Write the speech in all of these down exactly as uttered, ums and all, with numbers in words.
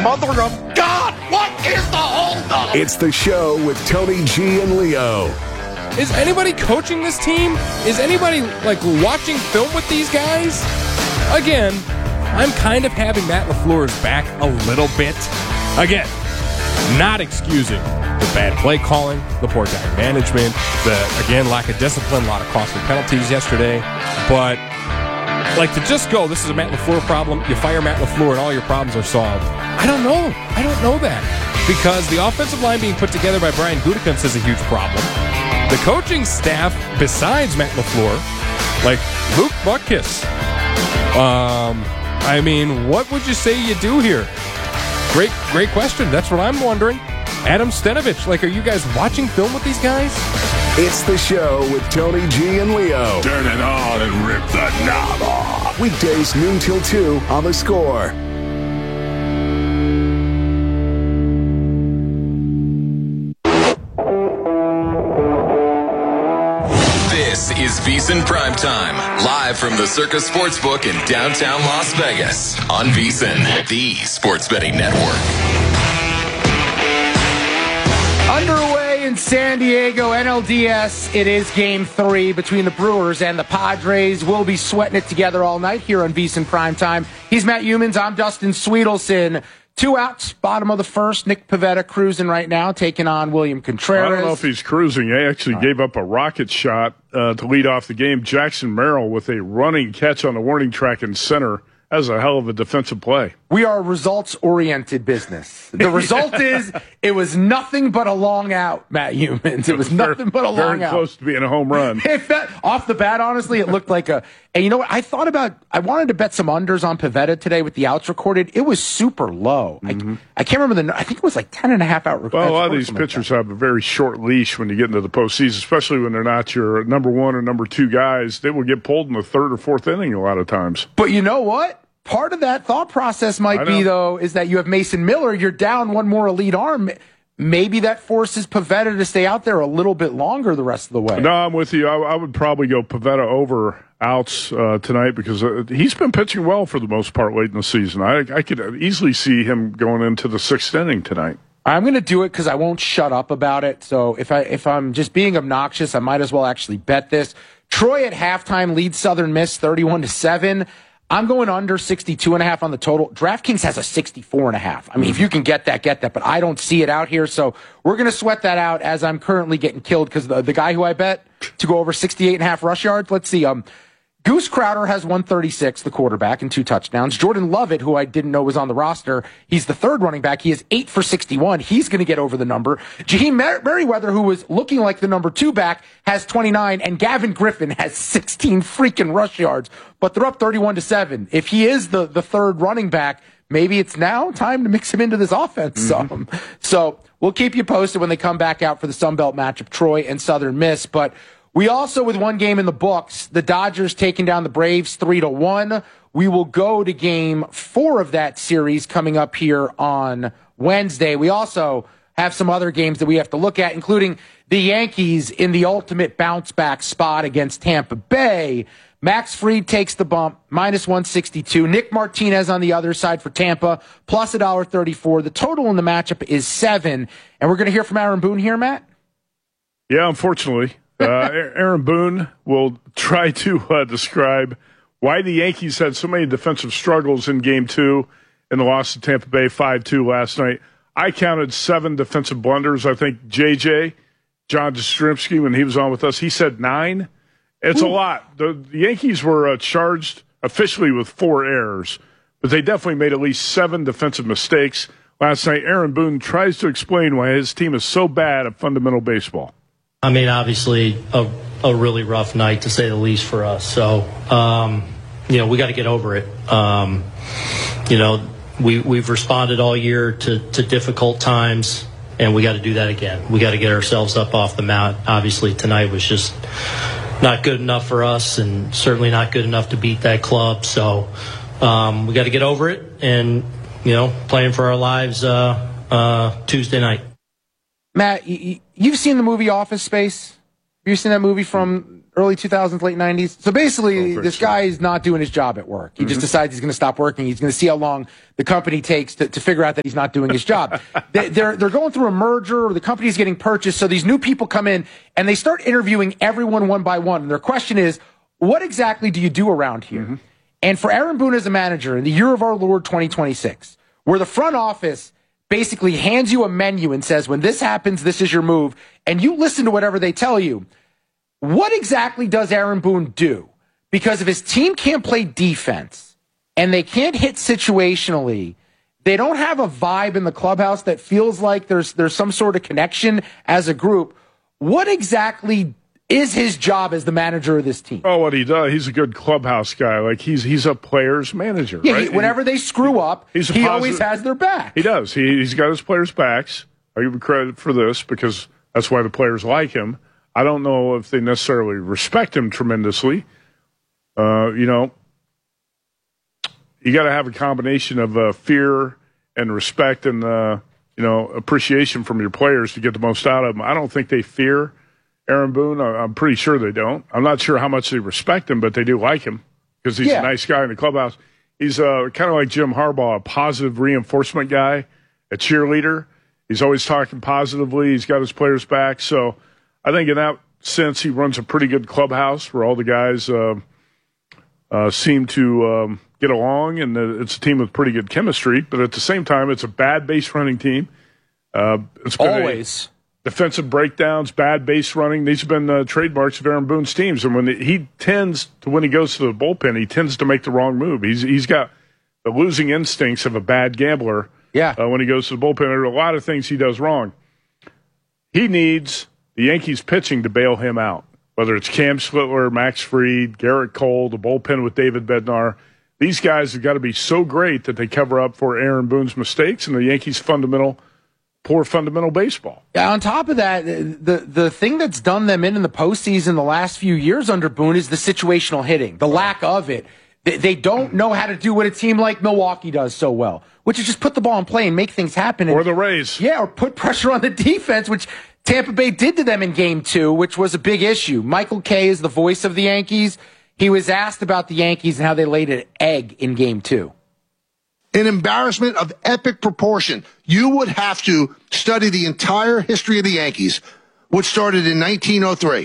Mother of God, what is the holdup? It's the show with Tony G and Leo. Is anybody coaching this team? Is anybody, like, watching film with these guys? Again, I'm kind of having Matt LaFleur's back a little bit. Again, not excusing the bad play calling, the poor time management, the, again, lack of discipline, a lot of costly penalties yesterday. But, like, to just go, this is a Matt LaFleur problem, you fire Matt LaFleur and all your problems are solved. I don't know. I don't know that. Because the offensive line being put together by Brian Gutekunst is a huge problem. The coaching staff, besides Matt LaFleur, like Luke Butkus, um, I mean, what would you say you do here? Great, great question. That's what I'm wondering. Adam Stenavich, like, are you guys watching film with these guys? It's the show with Tony G and Leo. Turn it on and rip the knob off. Weekdays noon till two on The Score. This is VSiN Primetime, live from the Circus Sportsbook in downtown Las Vegas on VSiN, the sports betting network. Underway in San Diego, N L D S. It is game three between the Brewers and the Padres. We'll be sweating it together all night here on VSiN Primetime. He's Matt Humans. I'm Dustin Sweetelson. Two outs, bottom of the first. Nick Pivetta cruising right now, taking on William Contreras. I don't know if he's cruising. He actually right. gave up a rocket shot uh, to lead off the game. Jackson Merrill with a running catch on the warning track in center. That was a hell of a defensive play. We are a results-oriented business. The result is it was nothing but a long out, Matt Humans. It was nothing but a long very out. Very close to being a home run. If that, off the bat, honestly, it looked like a... And you know what? I thought about... I wanted to bet some unders on Pivetta today with the outs recorded. It was super low. Mm-hmm. I, I can't remember the... I think it was like ten and a half out recorded. Well, a lot of these pitchers like have a very short leash when you get into the postseason, especially when they're not your number one or number two guys. They will get pulled in the third or fourth inning a lot of times. But you know what? Part of that thought process might be, though, is that you have Mason Miller. You're down one more elite arm. Maybe that forces Pivetta to stay out there a little bit longer the rest of the way. No, I'm with you. I, I would probably go Pivetta over outs uh, tonight because uh, he's been pitching well for the most part late in the season. I, I could easily see him going into the sixth inning tonight. I'm going to do it because I won't shut up about it. So if, I, if I'm just being obnoxious, I might as well actually bet this. Troy at halftime leads Southern Miss thirty-one to seven. I'm going under sixty-two and a half on the total. DraftKings has a sixty-four and a half. I mean, if you can get that, get that, but I don't see it out here. So we're going to sweat that out as I'm currently getting killed because the, the guy who I bet to go over sixty-eight and a half rush yards, let's see, um, Goose Crowder has one thirty-six, the quarterback, and two touchdowns. Jordan Lovett, who I didn't know was on the roster, he's the third running back. He is eight for sixty-one. He's going to get over the number. Jaheim Mer- Merriweather, who was looking like the number two back, has twenty-nine, and Gavin Griffin has sixteen freaking rush yards. But they're up thirty-one to seven. If he is the, the third running back, maybe it's now time to mix him into this offense. Mm-hmm. Um, so we'll keep you posted when they come back out for the Sun Belt matchup, Troy and Southern Miss. But we also, with one game in the books, the Dodgers taking down the Braves three to one. We will go to game four of that series coming up here on Wednesday. We also have some other games that we have to look at, including the Yankees in the ultimate bounce-back spot against Tampa Bay. Max Fried takes the bump, minus one sixty-two. Nick Martinez on the other side for Tampa, plus one thirty-four. The total in the matchup is seven. And we're going to hear from Aaron Boone here, Matt? Yeah, unfortunately. Uh, Aaron Boone will try to uh, describe why the Yankees had so many defensive struggles in Game two and the loss to Tampa Bay five two last night. I counted seven defensive blunders. I think J J, John Jastrzemski, when he was on with us, he said nine. It's Ooh. a lot. The, the Yankees were uh, charged officially with four errors, but they definitely made at least seven defensive mistakes last night. Aaron Boone tries to explain why his team is so bad at fundamental baseball. I mean, obviously, a, a really rough night, to say the least, for us. So, um, you know, we got to get over it. Um, you know, we, we've responded all year to, to difficult times, and we got to do that again. We got to get ourselves up off the mat. Obviously, tonight was just not good enough for us, and certainly not good enough to beat that club. So, um, we got to get over it and, you know, playing for our lives uh, uh, Tuesday night. Matt, you've seen the movie Office Space? Have you seen that movie from early two thousands, late nineties. So basically, this so. guy is not doing his job at work. He mm-hmm. just decides he's going to stop working. He's going to see how long the company takes to, to figure out that he's not doing his job. they, they're they're going through a merger, or the company's getting purchased. So these new people come in and they start interviewing everyone one by one. And their question is, what exactly do you do around here? Mm-hmm. And for Aaron Boone as a manager in the year of our Lord twenty twenty-six, where the front office basically hands you a menu and says, when this happens, this is your move, and you listen to whatever they tell you, what exactly does Aaron Boone do? Because if his team can't play defense and they can't hit situationally, they don't have a vibe in the clubhouse that feels like there's there's some sort of connection as a group, what exactly is his job as the manager of this team? Oh, what he does, he's a good clubhouse guy. Like, he's he's a player's manager, yeah, right? He, whenever they screw up, he's he positive, always has their back. He does. He, he's got his players' backs. I give him credit for this because that's why the players like him. I don't know if they necessarily respect him tremendously. Uh, you know, you got to have a combination of uh, fear and respect and, uh, you know, appreciation from your players to get the most out of them. I don't think they fear Aaron Boone. I'm pretty sure they don't. I'm not sure how much they respect him, but they do like him because he's yeah. a nice guy in the clubhouse. He's uh, kind of like Jim Harbaugh, a positive reinforcement guy, a cheerleader. He's always talking positively. He's got his players' back. So I think in that sense, he runs a pretty good clubhouse where all the guys uh, uh, seem to um, get along, and it's a team with pretty good chemistry. But at the same time, it's a bad base running team. Uh, it's been always. Defensive breakdowns, bad base running. These have been uh, trademarks of Aaron Boone's teams. And when the, he tends to, when he goes to the bullpen, he tends to make the wrong move. He's He's got the losing instincts of a bad gambler. Yeah. Uh, when he goes to the bullpen, there are a lot of things he does wrong. He needs the Yankees pitching to bail him out, whether it's Cam Slittler, Max Fried, Garrett Cole, the bullpen with David Bednar. These guys have got to be so great that they cover up for Aaron Boone's mistakes and the Yankees' fundamental poor fundamental baseball. Yeah, on top of that, the the thing that's done them in in the postseason the last few years under Boone is the situational hitting, the lack of it. They, they don't know how to do what a team like Milwaukee does so well, which is just put the ball in play and make things happen. And, or the Rays. Yeah, or put pressure on the defense, which Tampa Bay did to them in game two, which was a big issue. Michael Kay is the voice of the Yankees. He was asked about the Yankees and how they laid an egg in game two. An embarrassment of epic proportion. You would have to study the entire history of the Yankees, which started in nineteen oh three,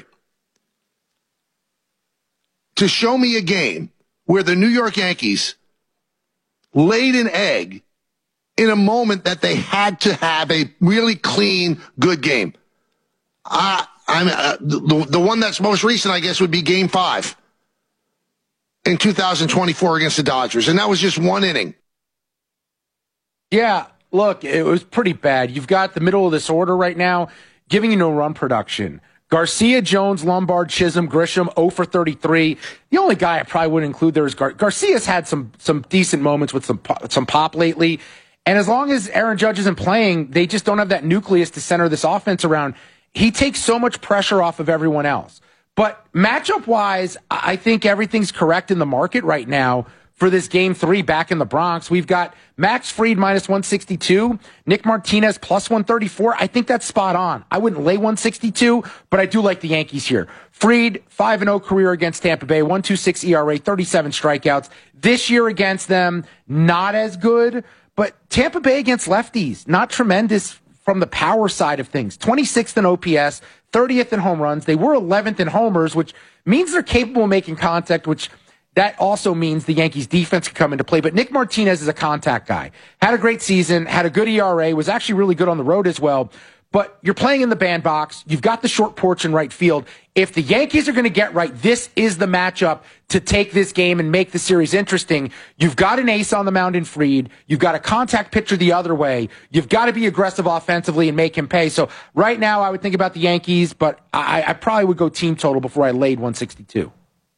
to show me a game where the New York Yankees laid an egg in a moment that they had to have a really clean, good game. Uh, I'm, uh, the, the one that's most recent, I guess, would be game five in two thousand twenty-four against the Dodgers, and that was just one inning. Yeah, look, it was pretty bad. You've got the middle of this order right now giving you no run production. Garcia, Jones, Lombard, Chisholm, Grisham, oh for thirty-three. The only guy I probably would include there is Gar- Garcia's had some some decent moments with some pop, some pop lately. And as long as Aaron Judge isn't playing, they just don't have that nucleus to center this offense around. He takes so much pressure off of everyone else. But matchup-wise, I think everything's correct in the market right now for this game three back in the Bronx. We've got Max Fried minus one sixty-two, Nick Martinez plus one thirty-four. I think that's spot on. I wouldn't lay one sixty-two, but I do like the Yankees here. Fried, five and oh career against Tampa Bay, one point two six E R A, thirty-seven strikeouts. This year against them, not as good, but Tampa Bay against lefties, not tremendous from the power side of things. twenty-sixth in O P S, thirtieth in home runs. They were eleventh in homers, which means they're capable of making contact, which that also means the Yankees defense can come into play. But Nick Martinez is a contact guy. Had a great season, had a good E R A, was actually really good on the road as well. But you're playing in the bandbox. You've got the short porch in right field. If the Yankees are going to get right, this is the matchup to take this game and make the series interesting. You've got an ace on the mound in Fried. You've got a contact pitcher the other way. You've got to be aggressive offensively and make him pay. So right now I would think about the Yankees, but I, I probably would go team total before I laid one sixty-two.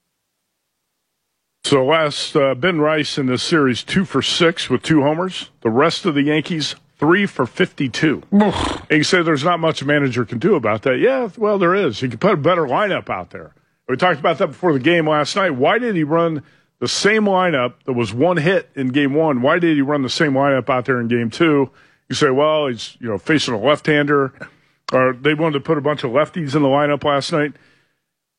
So last, uh, Ben Rice in this series, two for six with two homers. The rest of the Yankees, three for fifty-two. And you say there's not much a manager can do about that. Yeah, well, there is. He can put a better lineup out there. We talked about that before the game last night. Why did he run the same lineup that was one hit in game one? Why did he run the same lineup out there in game two? You say, well, he's you know facing a left-hander, or they wanted to put a bunch of lefties in the lineup last night.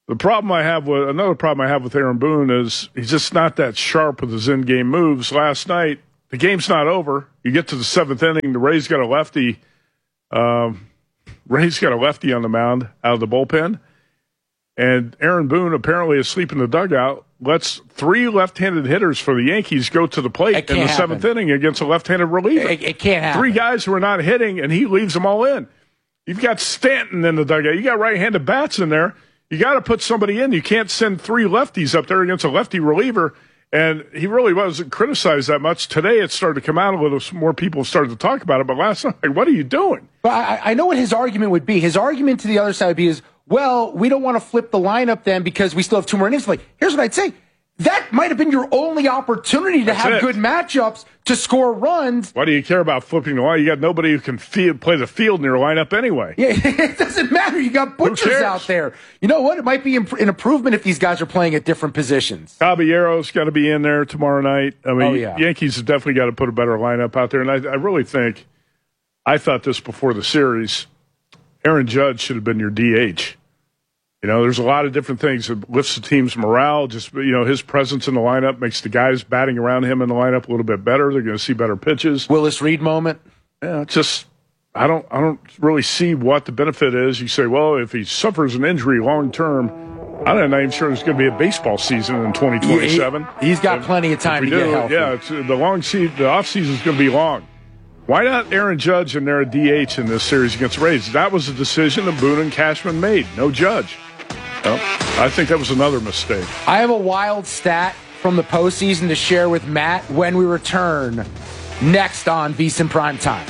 The problem I have with another problem I have with Aaron Boone is he's just not that sharp with his in-game moves. Last night, the game's not over. You get to the seventh inning, the Rays got a lefty. Um, Rays got a lefty on the mound out of the bullpen, and Aaron Boone, apparently asleep in the dugout, lets three left-handed hitters for the Yankees go to the plate in the happen. seventh inning against a left-handed reliever. It, it can't happen. Three guys who are not hitting, and he leaves them all in. You've got Stanton in the dugout. You got right-handed bats in there. You got to put somebody in. You can't send three lefties up there against a lefty reliever. And he really wasn't criticized that much. Today it started to come out a little more. People started to talk about it. But last night, what are you doing? But I, I know what his argument would be. His argument to the other side would be is, well, we don't want to flip the lineup then because we still have two more innings. Like, here's what I'd say. That might have been your only opportunity to That's have it. good matchups to score runs. Why do you care about flipping the line? You got nobody who can field, play the field in your lineup anyway. Yeah, it doesn't matter. You got butchers out there. You know what? It might be imp- an improvement if these guys are playing at different positions. Caballero's got to be in there tomorrow night. I mean, Oh, yeah. Yankees have definitely got to put a better lineup out there. And I, I really think, I thought this before the series, Aaron Judge should have been your D H. You know, there's a lot of different things that lifts the team's morale. Just, you know, his presence in the lineup makes the guys batting around him in the lineup a little bit better. They're going to see better pitches. Willis Reed moment. Yeah, it's just I don't I don't really see what the benefit is. You say, well, if he suffers an injury long term, I'm not even sure there's going to be a baseball season in twenty twenty-seven. He, he's got plenty of time to do, get healthy. Yeah, it's, the long season, the off season is going to be long. Why not Aaron Judge and their D H in this series against the Rays? That was a decision that Boone and Cashman made. No Judge. Well, I think that was another mistake. I have a wild stat from the postseason to share with Matt when we return next on VSiN Primetime.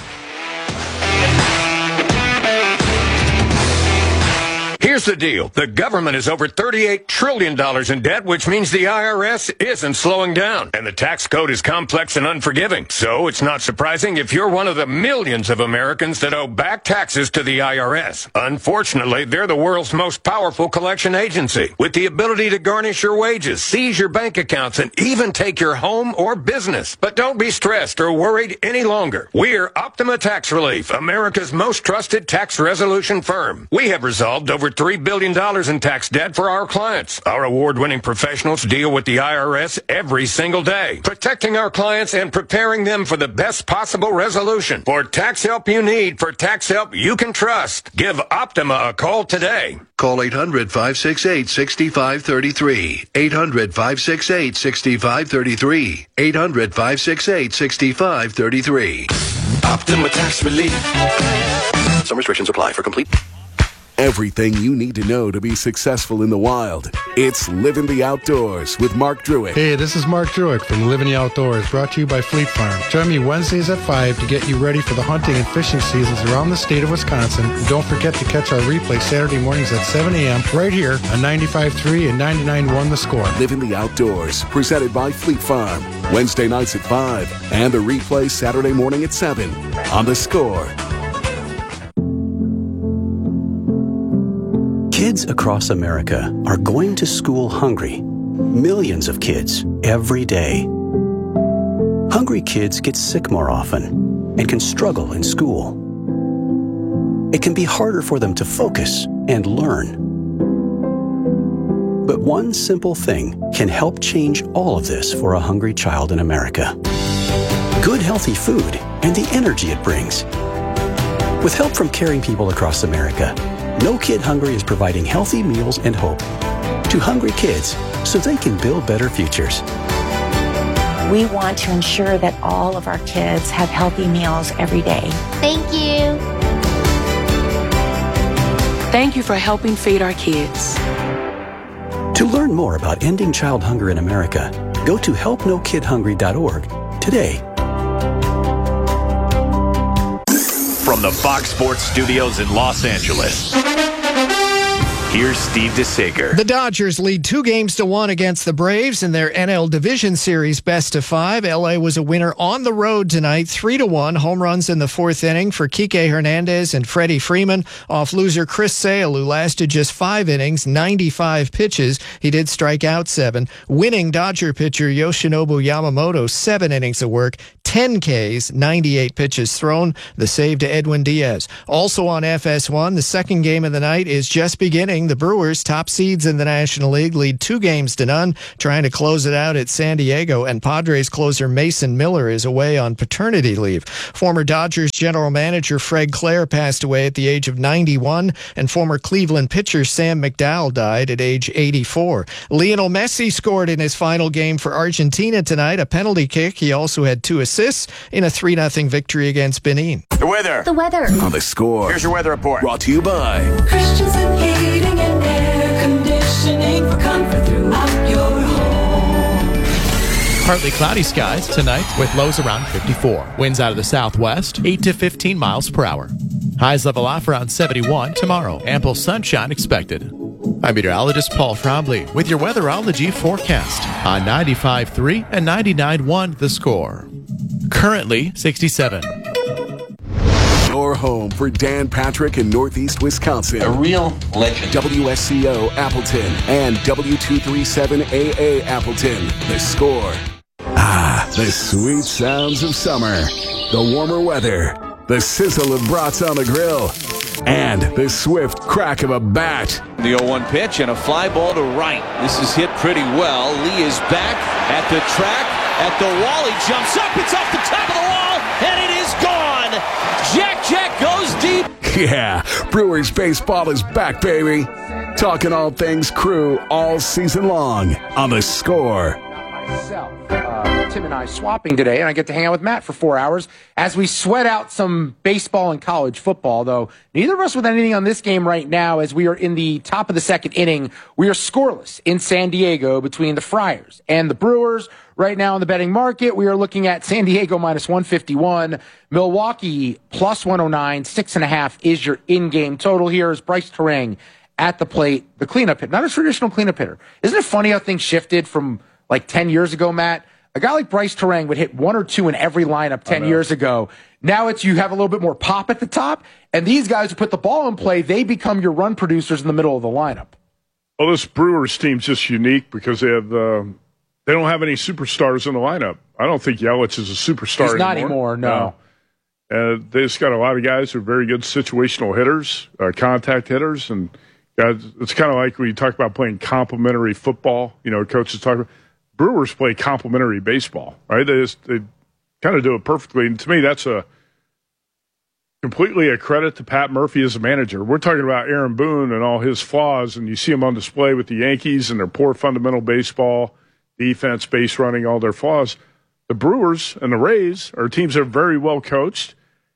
Here's the deal. The government is over thirty-eight trillion dollars in debt, which means the I R S isn't slowing down. And the tax code is complex and unforgiving. So it's not surprising if you're one of the millions of Americans that owe back taxes to the I R S. Unfortunately, they're the world's most powerful collection agency, with the ability to garnish your wages, seize your bank accounts, and even take your home or business. But don't be stressed or worried any longer. We're Optima Tax Relief, America's most trusted tax resolution firm. We have resolved over three billion dollars in tax debt for our clients. Our award-winning professionals deal with the I R S every single day, protecting our clients and preparing them for the best possible resolution. For tax help you need, for tax help you can trust, give Optima a call today. Call eight hundred, five six eight, six five three three. eight hundred, five six eight, six five three three. eight hundred, five six eight, six five three three. Optima Tax Relief. Some restrictions apply. For complete Everything you need to know to be successful in the wild. It's Living the Outdoors with Mark Druick. Hey, this is Mark Druick from Living the Outdoors, brought to you by Fleet Farm. Join me Wednesdays at five to get you ready for the hunting and fishing seasons around the state of Wisconsin. And don't forget to catch our replay Saturday mornings at seven a.m. right here on ninety-five point three and ninety-nine point one The Score. Living the Outdoors, presented by Fleet Farm. Wednesday nights at five and the replay Saturday morning at seven on The Score. Kids across America are going to school hungry. Millions of kids every day. Hungry kids get sick more often and can struggle in school. It can be harder for them to focus and learn. But one simple thing can help change all of this for a hungry child in America. Good, healthy food and the energy it brings. With help from caring people across America, No Kid Hungry is providing healthy meals and hope to hungry kids so they can build better futures. We want to ensure that all of our kids have healthy meals every day. Thank you. Thank you for helping feed our kids. To learn more about ending child hunger in America, go to help no kid hungry dot org today. From the Fox Sports Studios in Los Angeles, here's Steve DeSager. The Dodgers lead two games to one against the Braves in their N L Division Series best of five. L A was a winner on the road tonight, three to one. Home runs in the fourth inning for Kike Hernandez and Freddie Freeman off loser Chris Sale, who lasted just five innings, ninety-five pitches. He did strike out seven. Winning Dodger pitcher Yoshinobu Yamamoto, seven innings of work, ten Ks, ninety-eight pitches thrown. The save to Edwin Diaz. Also on F S one, the second game of the night is just beginning. inning. The Brewers, top seeds in the National League, lead two games to none, trying to close it out at San Diego, and Padres closer Mason Miller is away on paternity leave. Former Dodgers general manager Fred Clare passed away at the age of ninety-one, and former Cleveland pitcher Sam McDowell died at age eighty-four. Lionel Messi scored in his final game for Argentina tonight, a penalty kick. He also had two assists in a three nothing victory against Benin. The weather. The weather. On The Score. Here's your weather report. Brought to you by Christensen Heating and Air Conditioning for comfort throughout your home. Partly cloudy skies tonight with lows around fifty-four. Winds out of the southwest, eight to fifteen miles per hour. Highs level off around seventy-one tomorrow. Ample sunshine expected. I'm meteorologist Paul Trombley with your weatherology forecast on ninety-five point three and ninety-nine point one The Score. Currently sixty-seven. Your home for Dan Patrick in Northeast Wisconsin. A real legend. W S C O Appleton and W two thirty-seven A A Appleton. The Score. Ah, the sweet sounds of summer. The warmer weather. The sizzle of brats on the grill. And the swift crack of a bat. The oh one pitch and a fly ball to right. This is hit pretty well. Lee is back at the track, at the wall. He jumps up. It's off the top of the wall, and it is gone. Jack Jack goes deep. Yeah, Brewers baseball is back, baby. Talking all things Crew all season long on The Score. Myself, uh, Tim and I swapping today, and I get to hang out with Matt for four hours as we sweat out some baseball and college football, though neither of us with anything on this game right now as we are in the top of the second inning. We are scoreless in San Diego between the Friars and the Brewers. Right now in the betting market, we are looking at San Diego minus one fifty-one, Milwaukee plus one oh nine, six and a half is your in-game total. Here is Bryce Terang at the plate, the cleanup hitter, not a traditional cleanup hitter. Isn't it funny how things shifted from like ten years ago, Matt? A guy like Bryce Terang would hit one or two in every lineup ten years ago. Now it's you have a little bit more pop at the top, and these guys who put the ball in play, they become your run producers in the middle of the lineup. Well, this Brewers team's just unique because they have uh, they don't have any superstars in the lineup. I don't think Yelich is a superstar He's not anymore. anymore, no. no. Uh, they just got a lot of guys who are very good situational hitters, uh, contact hitters, and guys, it's kind of like when you talk about playing complementary football. You know, coaches talk about Brewers play complementary baseball, right? They just they kind of do it perfectly, and to me, that's a completely a credit to Pat Murphy as a manager. We're talking about Aaron Boone and all his flaws, and you see him on display with the Yankees and their poor fundamental baseball, defense, base running, all their flaws. The Brewers and the Rays are teams that are very well coached,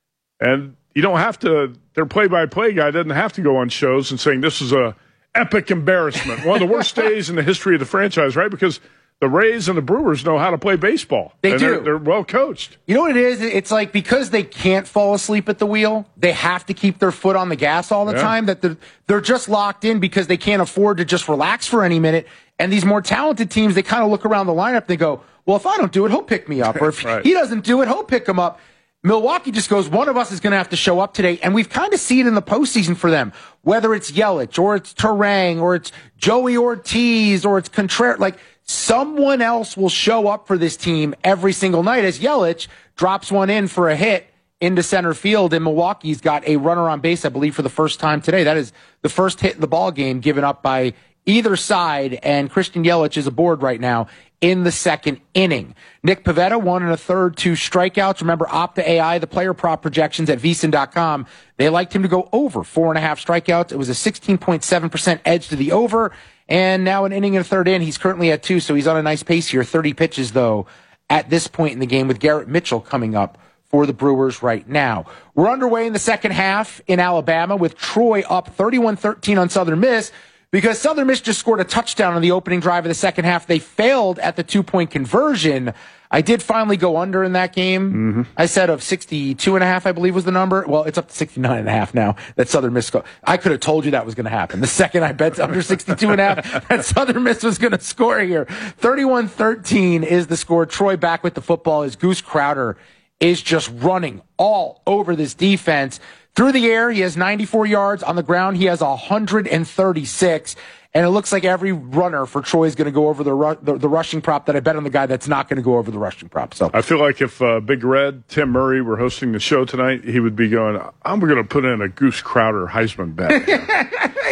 and you don't have to. Their play-by-play guy doesn't have to go on shows and saying this is a epic embarrassment, one of the worst days in the history of the franchise, right? Because the Rays and the Brewers know how to play baseball. They and do. They're, they're well coached. You know what it is? It's like because they can't fall asleep at the wheel, they have to keep their foot on the gas all the Yeah. time, that they're, they're just locked in because they can't afford to just relax for any minute. And these more talented teams, they kind of look around the lineup and they go, well, if I don't do it, he'll pick me up. Or if Right. he doesn't do it, he'll pick him up. Milwaukee just goes, one of us is going to have to show up today. And we've kind of seen it in the postseason for them, whether it's Yelich or it's Terang or it's Joey Ortiz or it's Contreras. Like, someone else will show up for this team every single night as Yelich drops one in for a hit into center field, and Milwaukee's got a runner on base, I believe, for the first time today. That is the first hit in the ball game given up by either side, and Christian Yelich is aboard right now in the second inning. Nick Pivetta, one and a third, two strikeouts. Remember, Opta A I, the player prop projections at V S I N dot com, they liked him to go over four and a half strikeouts. It was a sixteen point seven percent edge to the over, and now an inning and a third in. He's currently at two, so he's on a nice pace here. thirty pitches, though, at this point in the game, with Garrett Mitchell coming up for the Brewers right now. We're underway in the second half in Alabama with Troy up thirty-one thirteen on Southern Miss, because Southern Miss just scored a touchdown on the opening drive of the second half. They failed at the two-point conversion. I did finally go under in that game. Mm-hmm. I said of sixty-two and a half, I believe was the number. Well, it's up to sixty-nine and a half now that Southern Miss scored. I could have told you that was going to happen. The second I bet under sixty-two and a half, that Southern Miss was going to score here. thirty-one thirteen is the score. Troy back with the football as Goose Crowder is just running all over this defense. Through the air, he has ninety-four yards. On the ground, he has one hundred thirty-six. And it looks like every runner for Troy is going to go over the, ru- the the rushing prop that I bet on the guy that's not going to go over the rushing prop. So I feel like if uh, Big Red, Tim Murray were hosting the show tonight, he would be going, I'm going to put in a Goose Crowder Heisman bet.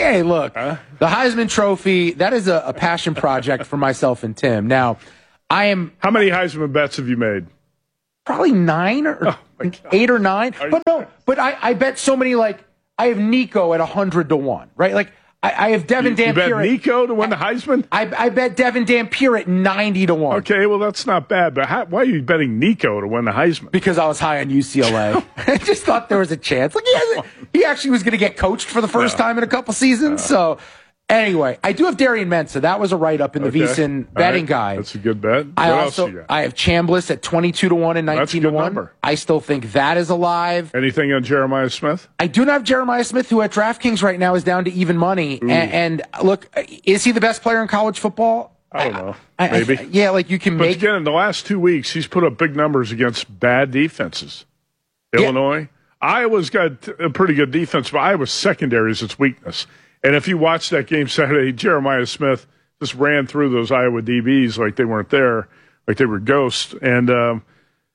Hey, look, huh? The Heisman Trophy, that is a, a passion project for myself and Tim. Now, I am... How many Heisman bets have you made? Probably nine or oh eight or nine. Are but no, but I, I bet so many, like, I have Nico at one hundred to one, right? Like, I, I have Devin you, Dampier. You bet Nico to win the Heisman? I, I bet Devin Dampier at ninety to one. Okay, well, that's not bad. But how, why are you betting Nico to win the Heisman? Because I was high on U C L A. I just thought there was a chance. Like, he, hasn't, he actually was going to get coached for the first yeah. time in a couple seasons. Yeah. So, anyway, I do have Darian Mensah. That was a write-up in the okay. VSiN betting right. guide. That's a good bet. What I else also you got? I have Chambliss at twenty-two to one and nineteen to one. Number. I still think that is alive. Anything on Jeremiah Smith? I do not have Jeremiah Smith, who at DraftKings right now is down to even money. And, and look, is he the best player in college football? I don't know. I, Maybe. I, yeah, like you can but make. Again, in the last two weeks, he's put up big numbers against bad defenses. Illinois. Yeah. Iowa's got a pretty good defense, but Iowa's secondary is its weakness. And if you watch that game Saturday, Jeremiah Smith just ran through those Iowa D Bs like they weren't there, like they were ghosts. And um,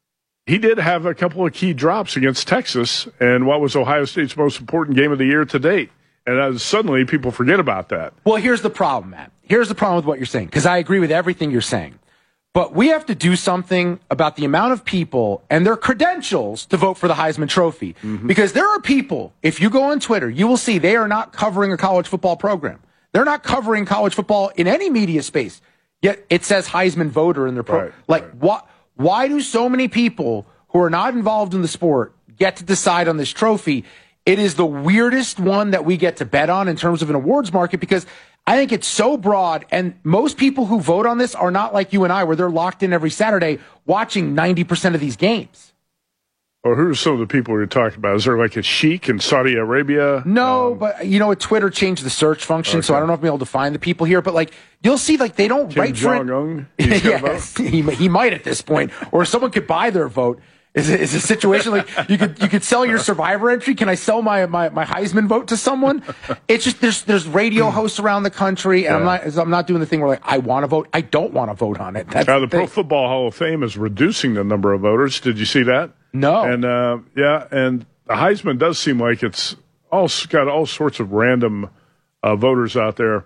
he did have a couple of key drops against Texas and what was Ohio State's most important game of the year to date. And uh, suddenly people forget about that. Well, here's the problem, Matt. Here's the problem with what you're saying, because I agree with everything you're saying. But we have to do something about the amount of people and their credentials to vote for the Heisman Trophy. Mm-hmm. Because there are people, if you go on Twitter, you will see they are not covering a college football program. They're not covering college football in any media space. Yet it says Heisman voter in their pro. Right, like, right. What, why do so many people who are not involved in the sport get to decide on this trophy? It is the weirdest one that we get to bet on in terms of an awards market, because I think it's so broad, and most people who vote on this are not like you and I, where they're locked in every Saturday watching ninety percent of these games. Or who are some of the people you're talking about? Is there like a sheik in Saudi Arabia? No, um, but you know, Twitter changed the search function, okay. so I don't know if I'm able to find the people here. But like, you'll see, like they don't Kim write Jong-un, for it. Yes, he, he might at this point, or someone could buy their vote. Is it, is a situation like you could you could sell your Survivor entry? Can I sell my, my, my Heisman vote to someone? It's just there's there's radio hosts around the country, and yeah. I'm not I'm not doing the thing where like I want to vote. I don't want to vote on it. That's now, the, the Pro Football Hall of Fame is reducing the number of voters. Did you see that? No. And uh, yeah, and the Heisman does seem like it's all got all sorts of random uh, voters out there.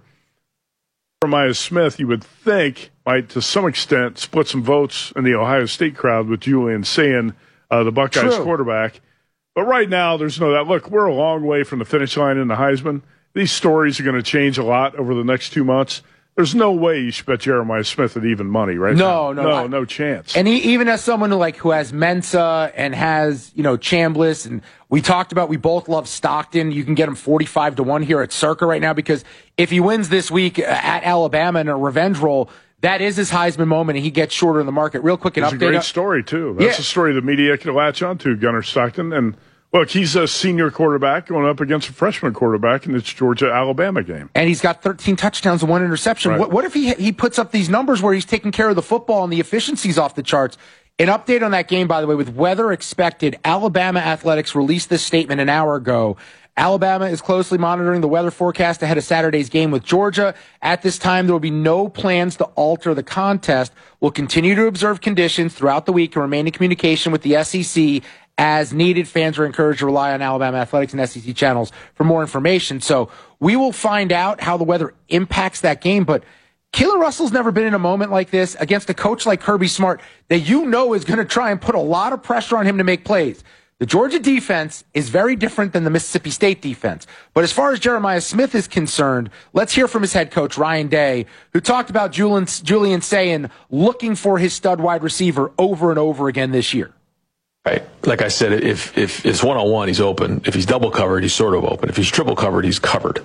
Jeremiah Smith, you would think, might to some extent split some votes in the Ohio State crowd with Julian Sayin, uh, the Buckeyes True. quarterback. But right now, there's no that. Look, we're a long way from the finish line in the Heisman. These stories are going to change a lot over the next two months. There's no way you should bet Jeremiah Smith at even money, right? No, now. no, no, I, no chance. And he, even as someone who like who has Mensah and has you know Chambliss, and we talked about we both love Stockton. You can get him forty-five to one here at Circa right now, because if he wins this week at Alabama in a revenge roll, that is his Heisman moment, and he gets shorter in the market. Real quick, an it's update. It's a great story too. That's yeah. a story the media can latch onto. Gunnar Stockton, and look, he's a senior quarterback going up against a freshman quarterback in this Georgia-Alabama game. And he's got thirteen touchdowns and one interception. Right. What, what if he he puts up these numbers where he's taking care of the football and the efficiency's off the charts? An update on that game, by the way, with weather expected. Alabama Athletics released this statement an hour ago. Alabama is closely monitoring the weather forecast ahead of Saturday's game with Georgia. At this time, there will be no plans to alter the contest. We'll continue to observe conditions throughout the week and remain in communication with the S E C as needed. Fans are encouraged to rely on Alabama Athletics and S E C channels for more information. So we will find out how the weather impacts that game. But Keelan Russell's never been in a moment like this against a coach like Kirby Smart that you know is going to try and put a lot of pressure on him to make plays. The Georgia defense is very different than the Mississippi State defense. But as far as Jeremiah Smith is concerned, let's hear from his head coach, Ryan Day, who talked about Julian, Julian Sayin looking for his stud wide receiver over and over again this year. Right. Like I said, if if it's one-on-one, he's open. If he's double covered, he's sort of open. If he's triple covered, he's covered.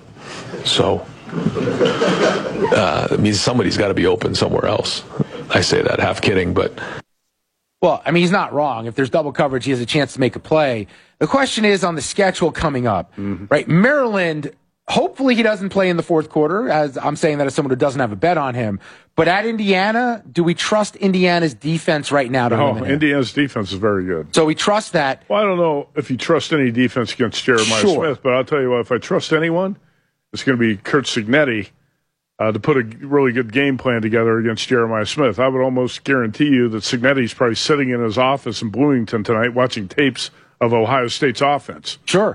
So uh, it means somebody's got to be open somewhere else. I say that half kidding, but... Well, I mean, he's not wrong. If there's double coverage, he has a chance to make a play. The question is on the schedule coming up, mm-hmm. right? Maryland, hopefully he doesn't play in the fourth quarter, as I'm saying that as someone who doesn't have a bet on him. But at Indiana, do we trust Indiana's defense right now to No, eliminate? Indiana's defense is very good. So we trust that. Well, I don't know if you trust any defense against Jeremiah sure. Smith, but I'll tell you what, if I trust anyone, it's going to be Kurt Cignetti. Uh, to put a really good game plan together against Jeremiah Smith. I would almost guarantee you that Cignetti's probably sitting in his office in Bloomington tonight watching tapes of Ohio State's offense. Sure. Right?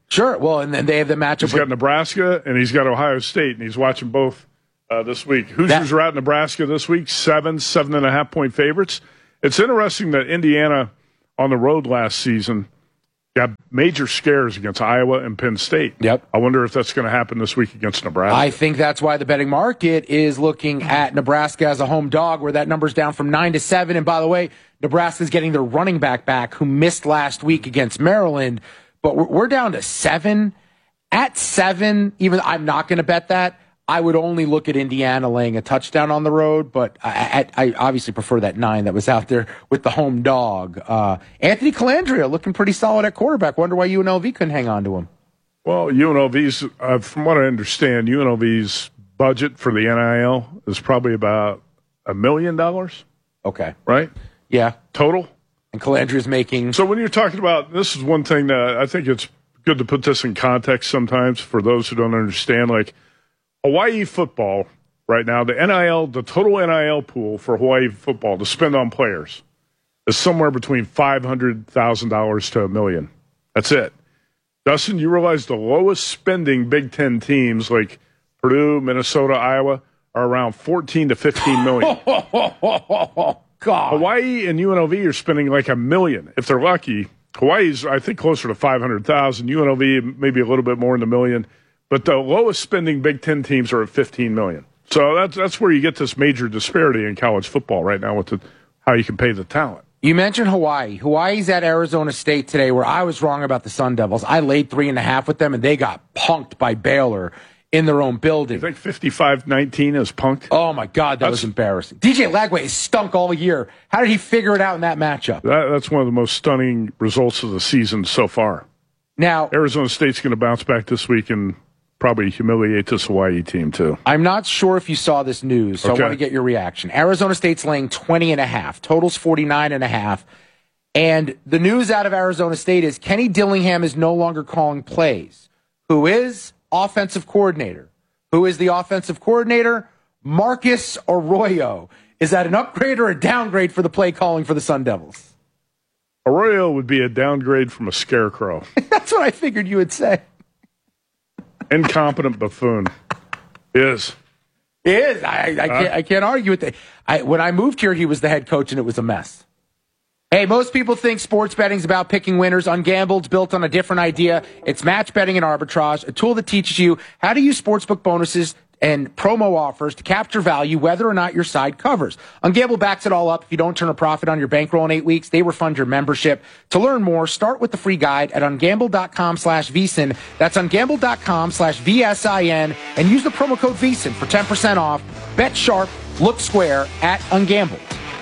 Sure. Well, and then they have the matchup. He's with- got Nebraska and he's got Ohio State, and he's watching both uh, this week. Hoosiers are out in Nebraska this week, seven, seven and a half point favorites. It's interesting that Indiana on the road last season got major scares against Iowa and Penn State. Yep. I wonder if that's going to happen this week against Nebraska. I think that's why the betting market is looking at Nebraska as a home dog, where that number's down from nine to seven. And by the way, Nebraska's getting their running back back, who missed last week against Maryland. But we're, we're down to seven. At seven, even I'm not going to bet that. I would only look at Indiana laying a touchdown on the road, but I, I, I obviously prefer that nine that was out there with the home dog. Uh, Anthony Calandria looking pretty solid at quarterback. Wonder why U N L V couldn't hang on to him. Well, U N L V's, uh, from what I understand, U N L V's budget for the N I L is probably about a million dollars. Okay. Right? Yeah. Total? And Calandria's making... So when you're talking about, this is one thing that I think it's good to put this in context sometimes for those who don't understand, like, Hawaii football right now, the N I L, the total N I L pool for Hawaii football to spend on players is somewhere between five hundred thousand dollars to a million. That's it. Dustin, you realize the lowest spending Big Ten teams like Purdue, Minnesota, Iowa are around fourteen to fifteen million. God. Hawaii and U N L V are spending like a million if they're lucky. Hawaii's, I think, closer to five hundred thousand. U N L V maybe a little bit more in the million. But the lowest spending Big Ten teams are at fifteen million dollars. So that's that's where you get this major disparity in college football right now with the, how you can pay the talent. You mentioned Hawaii. Hawaii's at Arizona State today, where I was wrong about the Sun Devils. I laid three and a half with them, and they got punked by Baylor in their own building. You think fifty-five nineteen is punked? Oh, my God, that that's, was embarrassing. D J Lagway has stunk all year. How did he figure it out in that matchup? That, that's one of the most stunning results of the season so far. Now, Arizona State's going to bounce back this week and probably humiliate this Hawaii team, too. I'm not sure if you saw this news, so okay. I want to get your reaction. Arizona State's laying twenty and a half. Total's forty-nine and a half. And the news out of Arizona State is Kenny Dillingham is no longer calling plays. Who is offensive coordinator? Who is the offensive coordinator? Marcus Arroyo. Is that an upgrade or a downgrade for the play calling for the Sun Devils? Arroyo would be a downgrade from a scarecrow. That's what I figured you would say. Incompetent buffoon. Is. Is. I, I, can't, I can't argue with that. I, when I moved here, he was the head coach, and it was a mess. Hey, most people think sports betting is about picking winners. Ungambled's built on a different idea. It's match betting and arbitrage, a tool that teaches you how to use sportsbook bonuses and promo offers to capture value whether or not your side covers. Ungamble backs it all up. If you don't turn a profit on your bankroll in eight weeks, they refund your membership. To learn more, start with the free guide at ungamble.com slash VSIN. That's ungamble.com slash V S I N and use the promo code VSIN for ten percent off. Bet sharp, look square at Ungamble.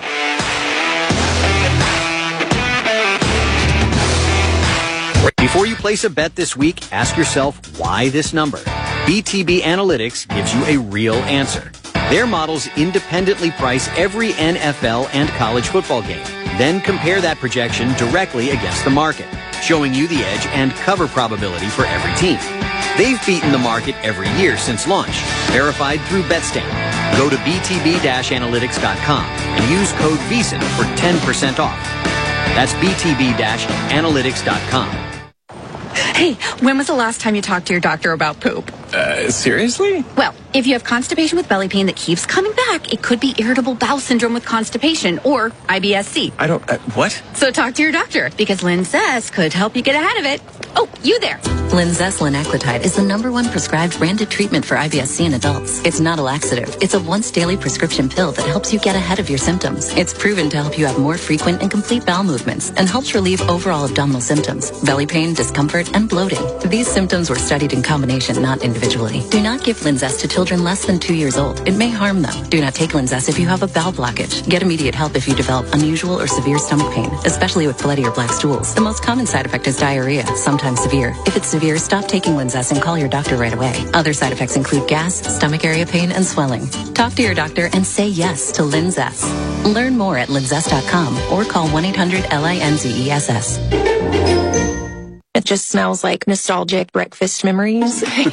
Before you place a bet this week, ask yourself why this number. B T B Analytics gives you a real answer. Their models independently price every N F L and college football game, then compare that projection directly against the market, showing you the edge and cover probability for every team. They've beaten the market every year since launch, verified through BetStamp. Go to b t b dash analytics dot com and use code VEASAN for ten percent off. That's b t b dash analytics dot com. Hey, when was the last time you talked to your doctor about poop? Uh, seriously? Well, if you have constipation with belly pain that keeps coming back, it could be irritable bowel syndrome with constipation or I B S C. I don't, uh, what? So talk to your doctor because Linzess could help you get ahead of it. Oh, you there. Linzess linaclotide is the number one prescribed branded treatment for I B S C in adults. It's not a laxative. It's a once daily prescription pill that helps you get ahead of your symptoms. It's proven to help you have more frequent and complete bowel movements and helps relieve overall abdominal symptoms, belly pain, discomfort, and bloating. These symptoms were studied in combination, not individually. Do not give Linzess to children less than two years old. It may harm them. Do not take Linzess if you have a bowel blockage. Get immediate help if you develop unusual or severe stomach pain, especially with bloody or black stools. The most common side effect is diarrhea, sometimes severe. If it's severe, stop taking Linzess and call your doctor right away. Other side effects include gas, stomach area pain, and swelling. Talk to your doctor and say yes to Linzess. Learn more at linzess dot com or call one eight hundred L I N Z E S S. It just smells like nostalgic breakfast memories.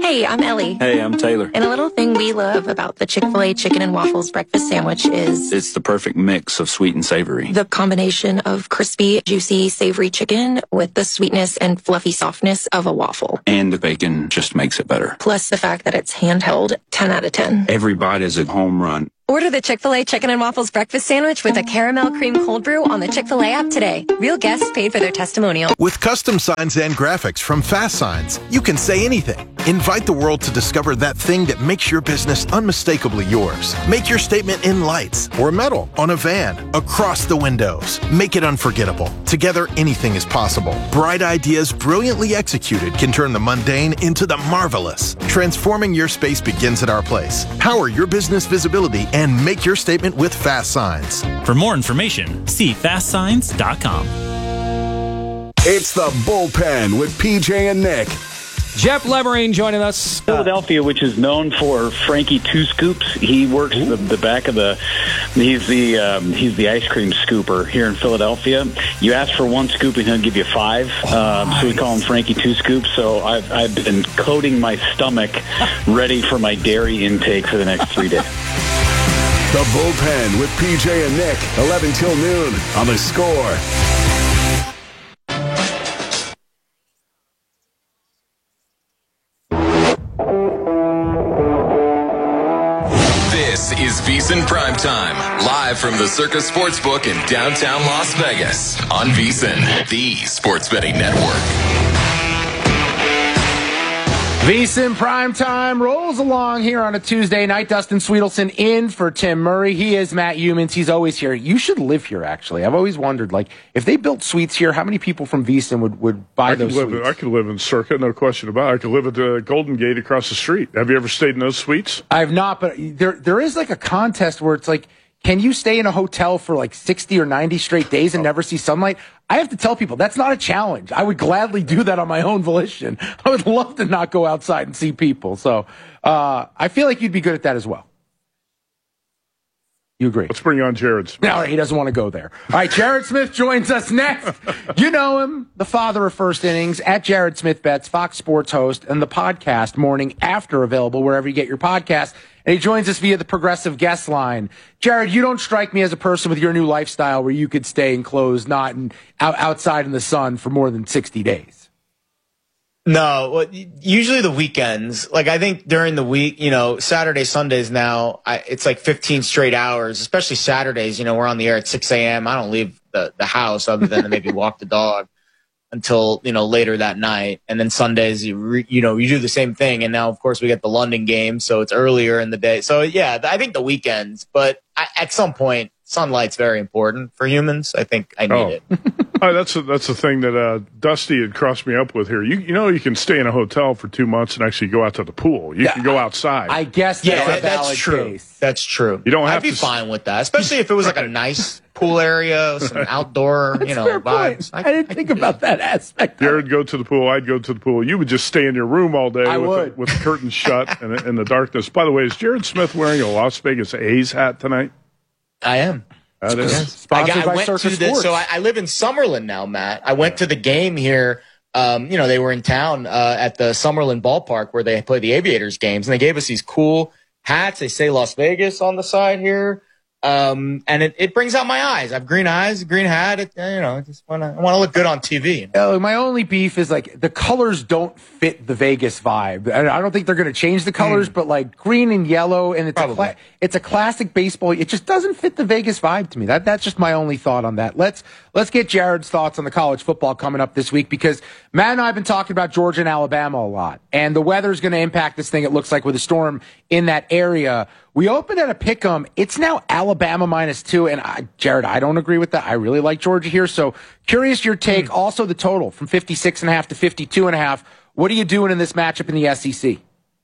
Hey, I'm Ellie. Hey, I'm Taylor. And a little thing we love about the Chick-fil-A Chicken and Waffles breakfast sandwich is It's the perfect mix of sweet and savory. the combination of crispy, juicy, savory chicken with the sweetness and fluffy softness of a waffle. And the bacon just makes it better. Plus the fact that it's handheld, ten out of ten. Every bite is a home run. Order the Chick-fil-A Chicken and Waffles breakfast sandwich with a caramel cream cold brew on the Chick-fil-A app today. Real guests paid for their testimonial. With custom signs and graphics from Fast Signs, you can say anything. Invite the world to discover that thing that makes your business unmistakably yours. Make your statement in lights or metal, on a van, across the windows. Make it unforgettable. Together, anything is possible. Bright ideas brilliantly executed can turn the mundane into the marvelous. Transforming your space begins at our place. Power your business visibility and make your statement with Fast Signs. For more information, see fast signs dot com. It's the Bullpen with P J and Nick. Jeff Leverine joining us. Philadelphia, which is known for Frankie Two Scoops. He works the, the back of the. He's the um, he's the ice cream scooper here in Philadelphia. You ask for one scoop and he'll give you five. Oh, um, so we call him Frankie Two Scoops. So I've I've been coating my stomach, ready for my dairy intake for the next three days. The Bullpen with P J and Nick, eleven till noon on The Score. This is VEASAN Primetime, live from the Circus Sportsbook in downtown Las Vegas on VEASAN, the sports betting network. VEASAN Primetime rolls along here on a Tuesday night. Dustin Sweetelson in for Tim Murray. He is Matt Humans. He's always here. You should live here, actually. I've always wondered, like, if they built suites here, how many people from VEASAN would, would buy I those could live, suites? I could live in Circa, no question about it. I could live at the Golden Gate across the street. Have you ever stayed in those suites? I have not, but there there is like a contest where it's like, can you stay in a hotel for like sixty or ninety straight days and never see sunlight? I have to tell people that's not a challenge. I would gladly do that on my own volition. I would love to not go outside and see people. So uh, I feel like you'd be good at that as well. You agree? Let's bring on Jared Smith. No, he doesn't want to go there. All right, Jared Smith joins us next. You know him, the father of first innings, at Jared Smith Bets, Fox Sports host, and the podcast Morning After available wherever you get your podcast. And he joins us via the Progressive guest line. Jared, you don't strike me as a person with your new lifestyle where you could stay enclosed, not in, out, outside in the sun for more than sixty days. No, well, usually the weekends. Like, I think during the week, you know, Saturday, Sundays now, I, it's like fifteen straight hours, especially Saturdays. You know, we're on the air at six a.m. I don't leave the, the house other than to maybe walk the dog until, you know, later that night. And then Sundays, you, re, you know, you do the same thing. And now, of course, we get the London game, so it's earlier in the day. So, yeah, I think the weekends. But I, at some point, sunlight's very important for humans. I think I need oh. it. Oh, that's a, that's the thing that uh, Dusty had crossed me up with here. You you know you can stay in a hotel for two months and actually go out to the pool. You Yeah, can go outside. I guess that's Yeah, a that- that's valid true. case. That's true. You don't have I'd be to- fine with that, especially if it was like a nice pool area, some outdoor, you know, Fair point. vibes. I, didn't think about that aspect. Jared go to the pool. I'd go to the pool. You would just stay in your room all day I with, would. The, with the curtains shut and in the darkness. By the way, is Jared Smith wearing a Las Vegas A's hat tonight? I am. That is. I, Sponsored got, I by went Circus to the, Sports. so I, I live in Summerlin now, Matt. I went to the game here. Um, you know, they were in town uh, at the Summerlin ballpark where they play the Aviators games, and they gave us these cool hats. They say Las Vegas on the side here. Um, and it, it brings out my eyes. I have green eyes, a green hat. It, you know, I just want to I want to look good on T V. Uh, my only beef is like the colors don't fit the Vegas vibe. I I don't think they're going to change the colors, but like green and yellow, and it's a cla- it's a classic baseball. It just doesn't fit the Vegas vibe to me. That that's just my only thought on that. Let's let's get Jared's thoughts on the college football coming up this week, because Matt and I have been talking about Georgia and Alabama a lot, and the weather's going to impact this thing. It looks like with a storm in that area. We opened at a pick'em. It's now Alabama minus two. And I, Jared, I don't agree with that. I really like Georgia here. So curious your take. Mm. Also the total from fifty-six and a half to fifty-two and a half. What are you doing in this matchup in the S E C?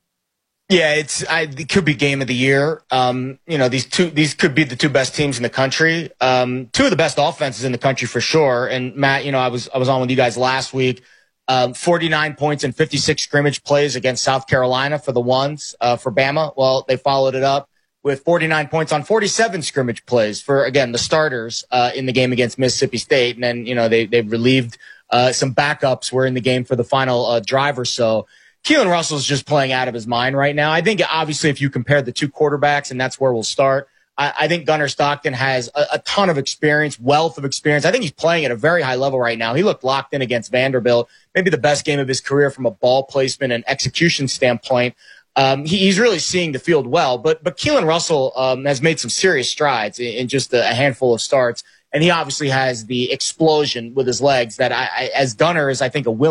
Yeah, it's I, it could be game of the year. Um, you know, these two these could be the two best teams in the country. Um, two of the best offenses in the country for sure. And Matt, you know, I was I was on with you guys last week. Um, forty-nine points and fifty-six scrimmage plays against South Carolina for the ones, uh, for Bama. Well, they followed it up with forty-nine points on forty-seven scrimmage plays for, again, the starters, uh, in the game against Mississippi State. And then, you know, they, they relieved, uh, some backups were in the game for the final, uh, drive or so. Keelan Russell's just playing out of his mind right now. I think obviously if you compare the two quarterbacks, and that's where we'll start, I, I think Gunnar Stockton has a, a ton of experience, wealth of experience. I think he's playing at a very high level right now. He looked locked in against Vanderbilt, maybe the best game of his career from a ball placement and execution standpoint. Um, he, he's really seeing the field well, but but Keelan Russell um, has made some serious strides in, in just a, a handful of starts, and he obviously has the explosion with his legs that I, I as Gunnar is, I think, a willing